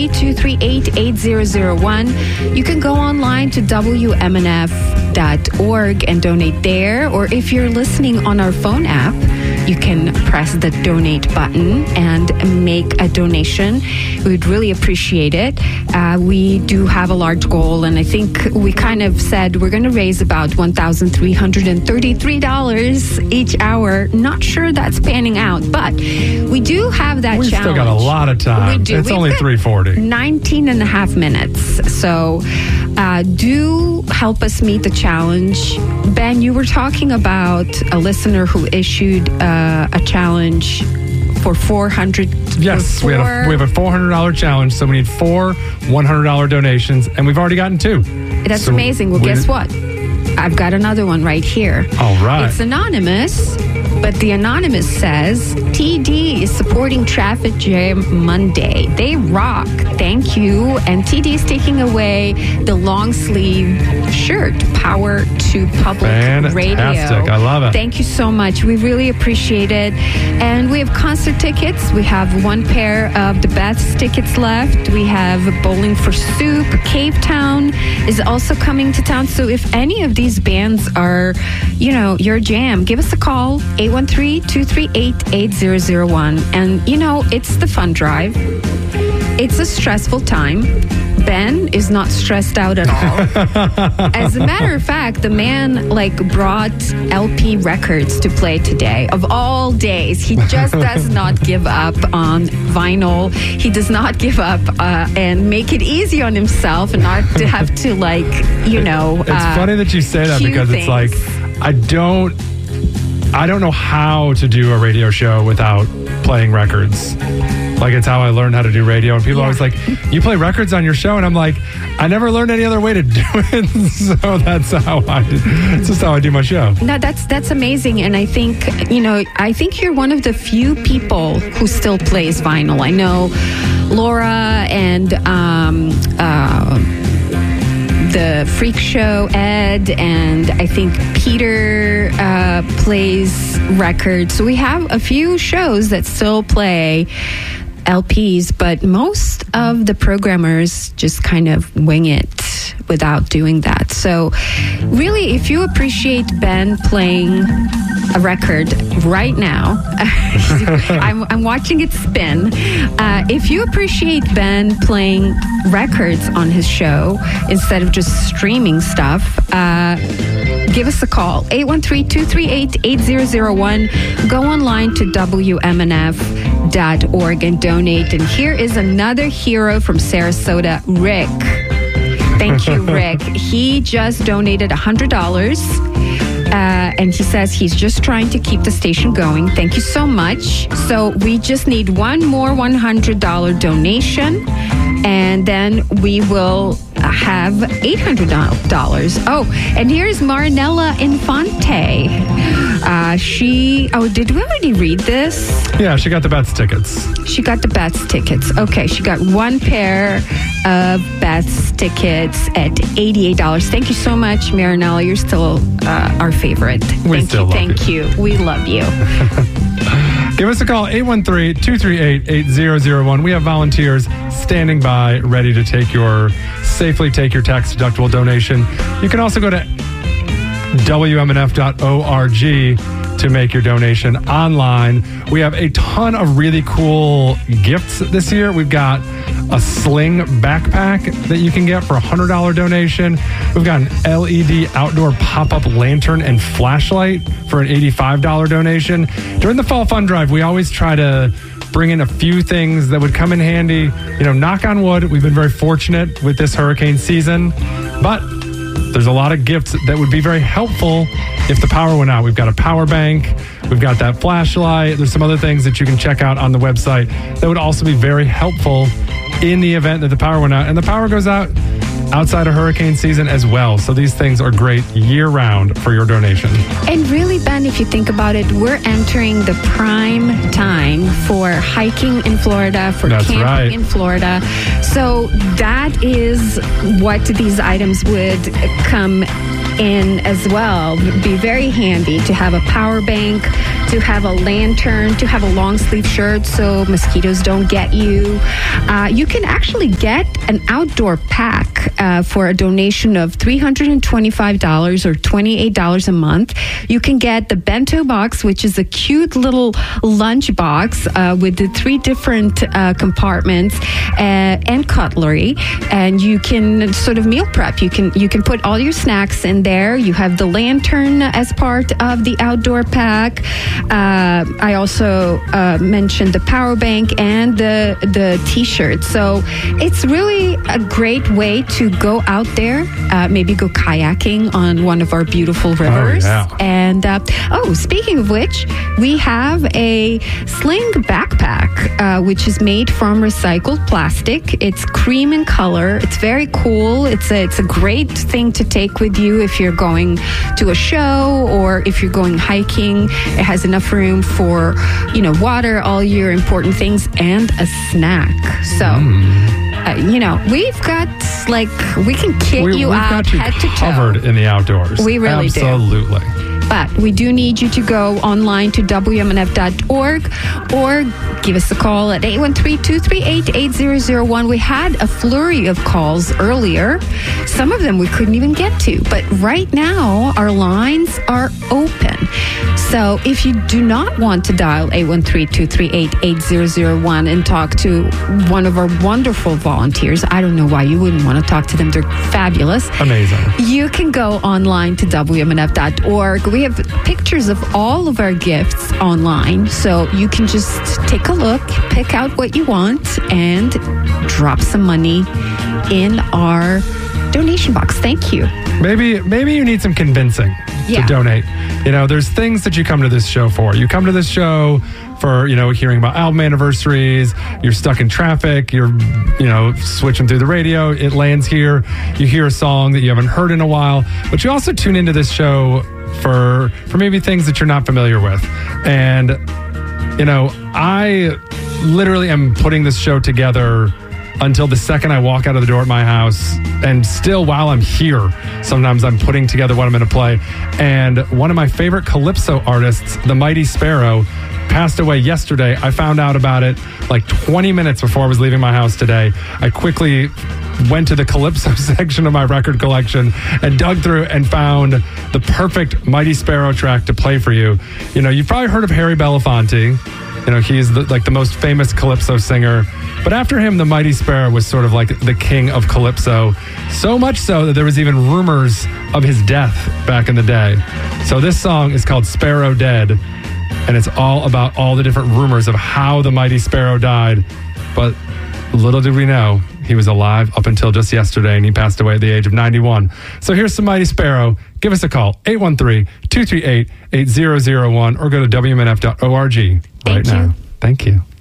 813-238-8001. You can go online to WMNF.org and donate there. Or if you're listening on our phone app, you can press the donate button and make a donation. We'd really appreciate it. We do have a large goal, and I think we kind of said we're going to raise about $1,333 each hour. Not sure that's panning out, but we do have that challenge. We still got a lot of time. We do. It's only 3:40. 19 and a half minutes. So do help us meet the challenge. Ben, you were talking about a listener who issued a challenge for 400. Yes, we have a $400 challenge, so we need 4 $100 donations, and we've already gotten 2. That's amazing. Well, guess what? I've got another one right here. All right. It's anonymous, but the anonymous says, TD is supporting Traffic Jam Monday. They rock. Thank you. And TD is taking away the long sleeve shirt, Power to Public Radio. Fantastic. I love it. Thank you so much. We really appreciate it. And we have concert tickets. We have 1 pair of the best tickets left. We have Bowling for Soup. Cave Town is also coming to town. So if any of these bands are, your jam, give us a call, 813-238-8001. And, it's the fun drive. It's a stressful time. Ben is not stressed out at all. As a matter of fact, the man brought LP records to play today. Of all days, he just does not give up on vinyl. He does not give up and make it easy on himself and not to have to It's funny that you say that because things. It's I don't know how to do a radio show without playing records. It's how I learned how to do radio. And people are always you play records on your show? And I'm I never learned any other way to do it. So that's just how I do my show. No, that's amazing. And I think, I think you're one of the few people who still plays vinyl. I know Laura and the Freak Show, Ed, and I think Peter plays records. So we have a few shows that still play LPs, but most of the programmers just kind of wing it without doing that. So really, if you appreciate Ben playing a record right now, I'm watching it spin. If you appreciate Ben playing records on his show instead of just streaming stuff, give us a call, 813-238-8001. Go online to WMNF.org and donate. And here is another hero from Sarasota, Rick. Thank you, Rick. He just donated $100. And he says he's just trying to keep the station going. Thank you so much. So we just need one more $100 donation, and then we will have $800. Oh, and here's Marinella Infante. Did we already read this? Yeah, she got the Beth's tickets. She got the Beth's tickets. Okay, she got 1 pair of Beth's tickets at $88. Thank you so much, Marinella. You're still our favorite. Thank you. We love you. Give us a call, 813-238-8001. We have volunteers standing by, ready to safely take your tax-deductible donation. You can also go to WMNF.org to make your donation online. We have a ton of really cool gifts this year. We've got a Sling backpack that you can get for a $100 donation. We've got an LED outdoor pop-up lantern and flashlight for an $85 donation. During the Fall Fund Drive, we always try to bring in a few things that would come in handy. Knock on wood, we've been very fortunate with this hurricane season, but there's a lot of gifts that would be very helpful if the power went out. We've got a power bank. We've got that flashlight. There's some other things that you can check out on the website that would also be very helpful in the event that the power went out. And the power goes out outside of hurricane season as well. So these things are great year-round for your donation. And really, Ben, if you think about it, we're entering the prime time for hiking in Florida, for camping in Florida. So that is what these items would come in as well. It'd be very handy to have a power bank, to have a lantern, to have a long sleeve shirt so mosquitoes don't get you. You can actually get an outdoor pack for a donation of $325 or $28 a month. You can get the bento box, which is a cute little lunch box with the 3 different compartments and cutlery, and you can sort of meal prep. You can put all your snacks in there. You have the lantern as part of the outdoor pack. I also mentioned the power bank and the t-shirt. So it's really a great way to go out there, maybe go kayaking on one of our beautiful rivers. Oh, yeah. And speaking of which, we have a sling backpack, which is made from recycled plastic. It's cream in color. It's very cool. It's a great thing to take with you if you're going to a show or if you're going hiking. It has enough room for, water, all your important things, and a snack. So, we've got, we can kit you out got you head to toe. covered in the outdoors. We really do. Absolutely. But we do need you to go online to WMNF.org or give us a call at 813-238-8001. We had a flurry of calls earlier. Some of them we couldn't even get to. But right now, our lines are open. So if you do not want to dial 813-238-8001 and talk to one of our wonderful volunteers, I don't know why you wouldn't want to talk to them. They're fabulous. Amazing. You can go online to WMNF.org. We have pictures of all of our gifts online, so you can just take a look, pick out what you want, and drop some money in our donation box. Thank you. Maybe you need some convincing to donate. There's things that you come to this show for. You come to this show for, hearing about album anniversaries. You're stuck in traffic. You're, switching through the radio. It lands here. You hear a song that you haven't heard in a while. But you also tune into this show for maybe things that you're not familiar with. And, I literally am putting this show together until the second I walk out of the door at my house. And still, while I'm here, sometimes I'm putting together what I'm going to play. And one of my favorite calypso artists, the Mighty Sparrow, passed away yesterday. I found out about it 20 minutes before I was leaving my house today. I quickly went to the calypso section of my record collection and dug through and found the perfect Mighty Sparrow track to play for you. You've probably heard of Harry Belafonte. He's the most famous calypso singer. But after him, the Mighty Sparrow was sort of like the king of calypso. So much so that there was even rumors of his death back in the day. So this song is called Sparrow Dead. And it's all about all the different rumors of how the Mighty Sparrow died. But little did we know, he was alive up until just yesterday, and he passed away at the age of 91. So here's some Mighty Sparrow. Give us a call, 813-238-8001, or go to WMNF.org right now. Thank you.